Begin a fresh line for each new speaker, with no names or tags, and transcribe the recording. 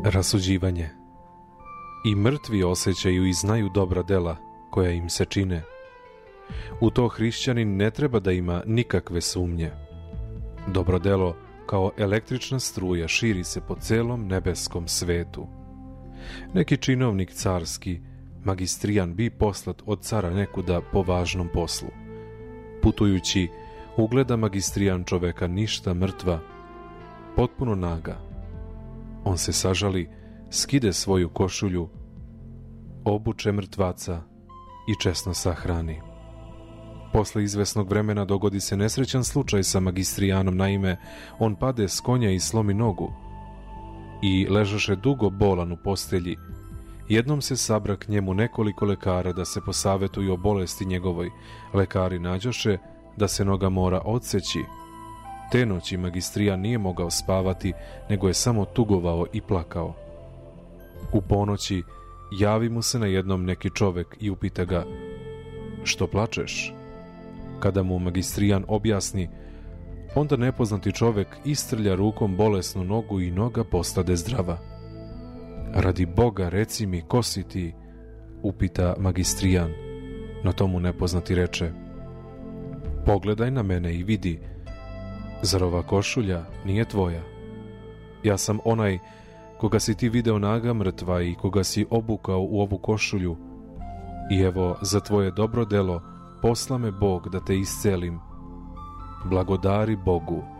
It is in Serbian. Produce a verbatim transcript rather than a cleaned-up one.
Rasuđivanje. I mrtvi osjećaju i znaju dobra dela koja im se čine. U to hrišćanin ne treba da ima nikakve sumnje. Dobro delo kao električna struja širi se po celom nebeskom svetu. Neki činovnik carski, magistrijan, bi poslat od cara nekuda po važnom poslu. Putujući, ugleda magistrijan čoveka ništa mrtva, potpuno naga. On se sažali, skide svoju košulju, obuče mrtvaca i česno sahrani. Posle izvesnog vremena dogodi se nesrećan slučaj sa magistrijanom, naime, on pade s konja i slomi nogu i ležaše dugo bolan u postelji. Jednom se sabra k njemu nekoliko lekara da se posavetuju o bolesti njegovoj. Lekari nađoše da se noga mora odseći. Te noći magistrijan nije mogao spavati, nego je samo tugovao i plakao. U ponoći javi mu se na jednom neki čovek i upita ga: "Što plačeš?" Kada mu magistrijan objasni, onda nepoznati čovek istrlja rukom bolesnu nogu i noga postade zdrava. "Radi Boga, reci mi, ko si ti?" upita magistrijan. Na to mu nepoznati reče: "Pogledaj na mene i vidi, zar ova košulja nije tvoja? Ja sam onaj koga si ti video naga mrtva i koga si obukao u ovu košulju. I evo, za tvoje dobro delo posla me Bog da te iscelim. Blagodari Bogu."